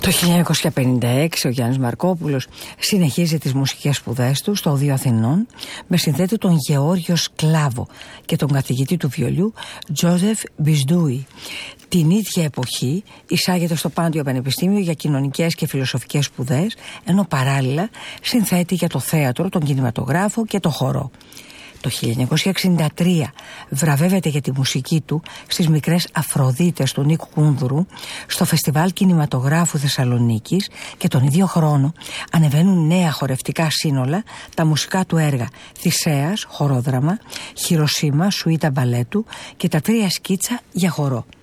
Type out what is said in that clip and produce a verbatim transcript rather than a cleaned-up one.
Το χίλια εννιακόσια πενήντα έξι ο Γιάννης Μαρκόπουλος συνεχίζει τις μουσικές σπουδές του στο Οδείο Αθηνών με συνθέτη τον Γεώργιο Σκλάβο και τον καθηγητή του βιολιού Τζόζεφ Μπισντούι. Την ίδια εποχή εισάγεται στο Πάντιο Πανεπιστήμιο για κοινωνικές και φιλοσοφικές σπουδές, ενώ παράλληλα συνθέτει για το θέατρο, τον κινηματογράφο και το χορό. Το χίλια εννιακόσια εξήντα τρία βραβεύεται για τη μουσική του στις Μικρές Αφροδίτες του Νίκου Κούνδουρου στο Φεστιβάλ Κινηματογράφου Θεσσαλονίκης και τον ίδιο χρόνο ανεβαίνουν νέα χορευτικά σύνολα τα μουσικά του έργα Θησέας, χορόδραμα, Χειροσίμα, σουίτα μπαλέτου και τα τρία σκίτσα για χορό.